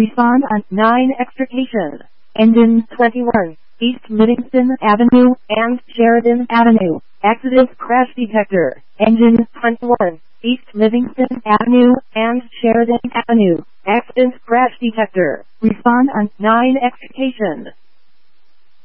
Respond on 9 extrication. Engine 21, East Livingston Avenue and Sheridan Avenue. Accident crash detector. Engine 21, East Livingston Avenue and Sheridan Avenue. Accident crash detector. Respond on 9 extrication.